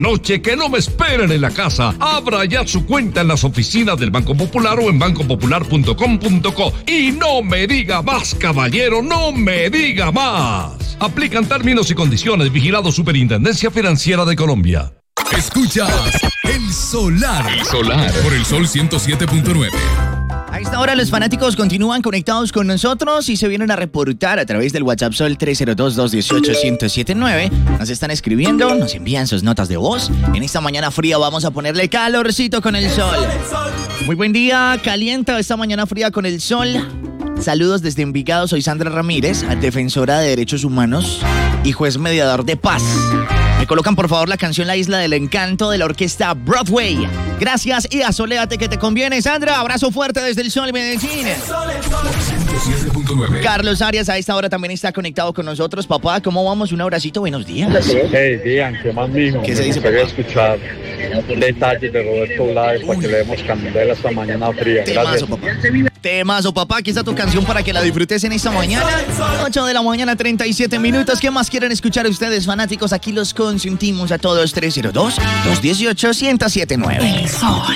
Noche que no me esperen en la casa. Abra ya su cuenta en las oficinas del Banco Popular o en bancopopular.com.co. Y no me diga más, caballero, no me diga más. Aplican términos y condiciones. Vigilado Superintendencia Financiera de Colombia. Escuchas El Solar. El Solar por el Sol 107.9. A esta hora los fanáticos continúan conectados con nosotros y se vienen a reportar a través del WhatsApp Sol 302-218-1079. Nos están escribiendo, nos envían sus notas de voz. En esta mañana fría vamos a ponerle calorcito con el sol. Muy buen día, calienta esta mañana fría con el sol. Saludos desde Envigado, soy Sandra Ramírez, defensora de derechos humanos y juez mediador de paz. Me colocan por favor la canción La Isla del Encanto de la orquesta Broadway. Gracias y asoléate que te conviene, Sandra. Abrazo fuerte desde el Sol Medellín. Carlos Arias a esta hora también está conectado con nosotros. Papá, ¿cómo vamos? Un abracito, buenos días. Hey, Dian, ¿qué más, mijo? ¿Qué se dice, papá? Escuchar detalles de Roberto Blades para que le demos candela esta mañana fría. Gracias. Temazo, papá. Aquí está tu canción para que la disfrutes en esta mañana. 8 de la mañana, 37 minutos. ¿Qué más quieren escuchar ustedes, fanáticos? Aquí los consentimos a todos. 302-218-1079.